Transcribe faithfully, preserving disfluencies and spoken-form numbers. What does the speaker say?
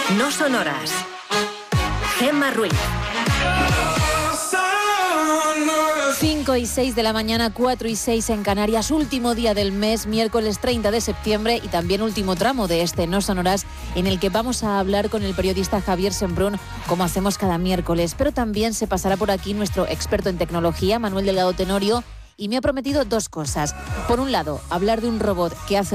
No Sonoras. Gemma Ruiz. cinco y seis de la mañana, cuatro y seis en Canarias, último día del mes, miércoles treinta de septiembre y también último tramo de este No Sonoras, en el que vamos a hablar con el periodista Javier Sembrún, como hacemos cada miércoles, pero también se pasará por aquí nuestro experto en tecnología, Manuel Delgado Tenorio, y me ha prometido dos cosas. Por un lado, hablar de un robot que hace